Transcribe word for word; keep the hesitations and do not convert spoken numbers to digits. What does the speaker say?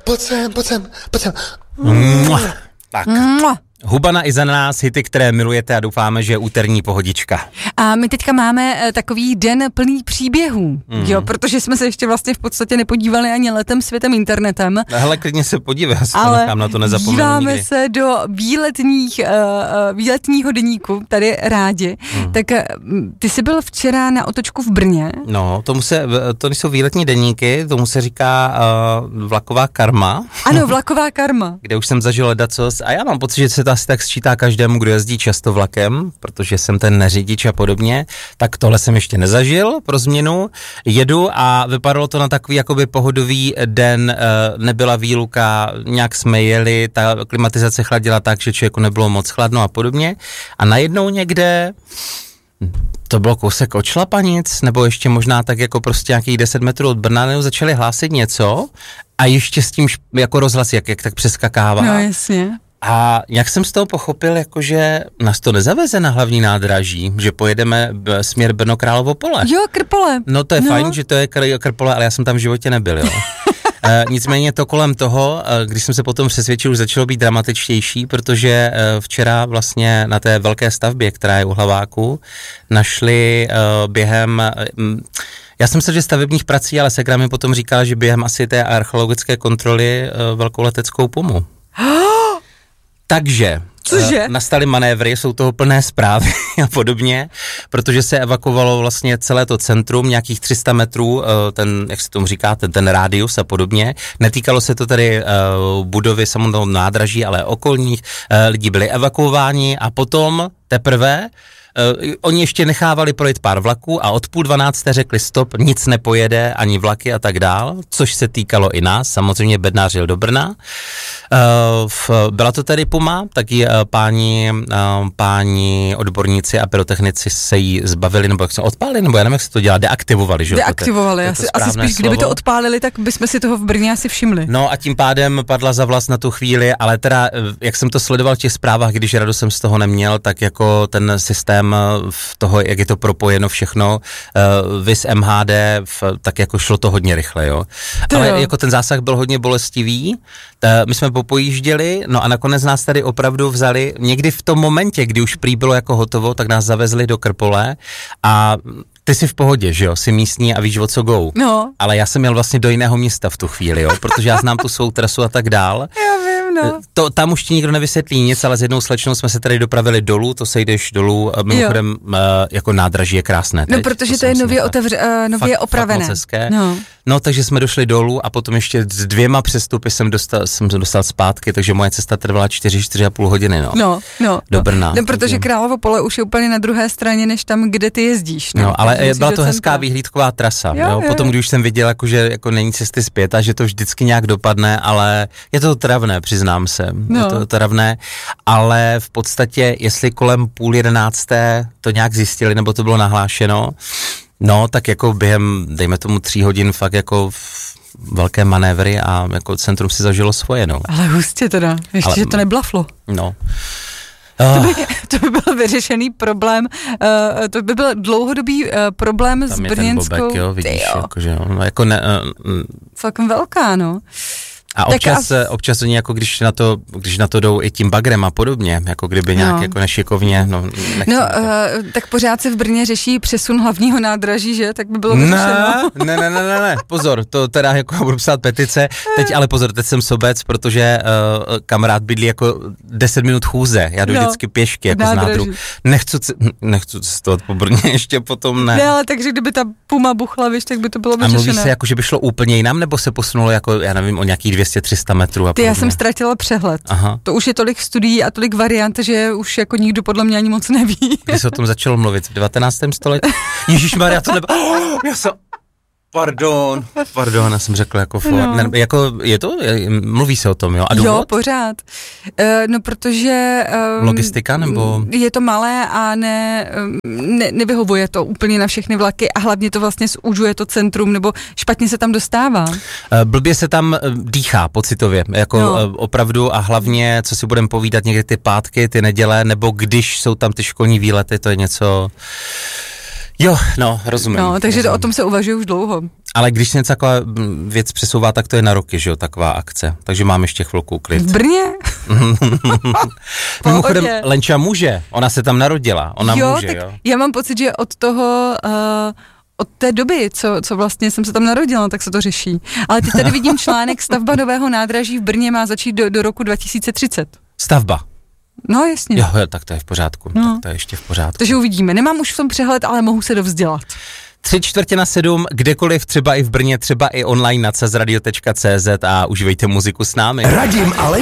pojď sem, pojď sem, pojď sem. Mua. Tak. Mua. Hubana i za nás, hity, které milujete a doufáme, že je úterní pohodička. A my teďka máme takový den plný příběhů, mm. jo, protože jsme se ještě vlastně v podstatě nepodívali ani letem, světem, internetem. Hele, klidně se podívej, já se nechám na to nezapomenu díváme nikdy. se do výletních, uh, výletního deníku, tady rádi. Mm. Tak uh, ty jsi byl včera na otočku v Brně. No, tomu se, to nejsou výletní deníky, tomu se říká uh, vlaková karma. Ano, vlaková karma. Kde už jsem zažil ledacos a já mám pocit, že se to asi tak sčítá každému, kdo jezdí často vlakem, protože jsem ten neřidič a podobně, tak tohle jsem ještě nezažil pro změnu. Jedu a vypadalo to na takový jakoby pohodový den, nebyla výluka, nějak jsme jeli, ta klimatizace chladila tak, že člověku nebylo moc chladno a podobně. A najednou někde, to bylo kousek od Šlapanic, nebo ještě možná tak jako prostě nějakých deset metrů od Brna, začali hlásit něco a ještě s tím jako rozhlas, jak, jak tak přeskakává. No jasně. A jak jsem z toho pochopil, jakože nás to nezaveze na hlavní nádraží, že pojedeme směr Brno Královo Pole. Jo, Krpole. No to je no. fajn, že to je Kr- Krpole, ale já jsem tam v životě nebyl, jo. E, nicméně to kolem toho, když jsem se potom přesvědčil, už začalo být dramatičtější, protože včera vlastně na té velké stavbě, která je u Hlaváku, našli během... Já jsem se, že stavebních prací, ale Segra mi potom říkala, že během asi té archeologické kontroly velkou leteckou pumu. Takže Cože? nastaly manévry, jsou toho plné zprávy a podobně, protože se evakuovalo vlastně celé to centrum, nějakých tři sta metrů, ten, jak se tomu říká, ten, ten rádius a podobně. Netýkalo se to tady uh, budovy samotného nádraží, ale okolních. Uh, lidi byli evakuováni a potom teprve Uh, oni ještě nechávali projít pár vlaků a od půl dvanácté řekli stop, nic nepojede, ani vlaky a tak dál, což se týkalo i nás, samozřejmě Bednář jel do Brna. Uh, v, byla to tady Puma, taky uh, páni, uh, páni odborníci a pyrotechnici se jí zbavili, nebo jak se odpálili, nebo já nevím, jak se to dělá, deaktivovali, že? Deaktivovali, to, asi, asi spíš, slovo. kdyby to odpálili, tak bychom si toho v Brně asi všimli. No a tím pádem padla za vlast na tu chvíli, ale teda, jak jsem to sledoval v těch zprávách, když rado jsem z toho neměl, tak jako ten systém v toho, jak je to propojeno všechno, uh, vis M H D, v, tak jako šlo to hodně rychle, jo. To ale jo. Jako ten zásah byl hodně bolestivý, ta, my jsme popojížděli, no a nakonec nás tady opravdu vzali, někdy v tom momentě, kdy už prý bylo jako hotovo, tak nás zavezli do Krpole a ty jsi v pohodě, že jo, jsi místní a víš, o co go. No. Ale já jsem jel vlastně do jiného města v tu chvíli, jo, protože já znám tu svou trasu a tak dál. Já vím, no. To, tam už ti nikdo nevysvětlí nic, ale s jednou slečnou jsme se tady dopravili dolů, to se jdeš dolů, mimochodem uh, jako nádraží je krásné. Teď, no, protože to, to je nově, otevře, uh, nově fakt, opravené. Fakt moc hezké. No. No, takže jsme došli dolů a potom ještě s dvěma přestupy jsem dostal, jsem dostal zpátky, takže moje cesta trvala čtyři, čtyři a půl hodiny, no. No, no. Do Brna. No, protože Královo Pole už je úplně na druhé straně, než tam, kde ty jezdíš. No, no ale byla to hezká výhlídková trasa, jo, jo. jo. Potom, když jsem viděl, jako, že jako není cesty zpět a že to vždycky nějak dopadne, ale je to travné, přiznám se. No. Je to travné, ale v podstatě, jestli kolem půl jedenácté to nějak zjistili, nebo to bylo nahlášeno, no, tak jako během, dejme tomu tří hodin fakt jako velké manévry a jako centrum si zažilo svoje, no. Ale hustě teda, ještě, ale, že to neblaflo. No. To by, to by byl vyřešený problém, uh, to by byl dlouhodobý uh, problém tam s je brněnskou. Ten bobek, jo, vidíš, jakože, no, jako ne... Uh, Fakt velká, no. A občas, as... občas oni jako když na to, když na to jdou i tím bagrem a podobně, jako kdyby nějak no. jako nešikovně, no No, uh, tak pořád se v Brně řeší přesun hlavního nádraží, že? Tak by bylo vyřešeno. Ne, ne, ne, ne, ne, pozor, to teda jako budu psát petice, teď ale pozor, teď jsem sobec, protože uh, kamarád bydlí jako deset minut chůze, já jdu no, vždycky pěšky jako z nádru. Nechci, nechci cestovat po Brně, ještě potom ne. Ne, ale takže kdyby ta Puma buchla, víš, tak by to bylo vyřešené. A mluví se jako, že by šlo úplně jinam, nebo se posunulo jako, já nevím, o nějakých dvě stě tři sta metrů a Ty, já jsem ztratila přehled. Aha. To už je tolik studií a tolik variant, že už jako nikdo podle mě ani moc neví. Kdy se o tom začalo mluvit? V devatenáctém století? Ježišmarja, to nebo... Oh, já jsem... Pardon, pardon, já jsem řekl jako for, no. ne, jako je to, je, mluví se o tom, jo? A důvod? Jo, pořád. Uh, no, protože... Um, Logistika, nebo? Je to malé a ne, ne, nevyhovuje to úplně na všechny vlaky a hlavně to vlastně zúžuje to centrum, nebo špatně se tam dostává. Uh, blbě se tam dýchá pocitově, jako no. uh, opravdu a hlavně, co si budeme povídat někdy ty pátky, ty neděle, nebo když jsou tam ty školní výlety, to je něco... Jo, no, rozumím. No, takže rozumím. To, o tom se uvažuje už dlouho. Ale když se něco taková věc přesouvá, tak to je na roky, že jo, taková akce. Takže mám ještě chvilku klid. V Brně? Mimochodem, Lenča může, ona se tam narodila, ona jo, může, tak jo. Já mám pocit, že od toho... Uh, od té doby, co, co vlastně jsem se tam narodila, tak se to řeší. Ale teď tady vidím článek, stavba nového nádraží v Brně má začít do, do roku dva tisíce třicet. Stavba. No jasně. Jo, jo, tak to je v pořádku, no. Tak to je ještě v pořádku. Takže uvidíme, nemám už v tom přehled, ale mohu se dovzdělat. Tři čtvrtě na sedm, kdekoliv, třeba i v Brně, třeba i online na cez radio tečka cé zet a užívejte muziku s námi. Radim, ale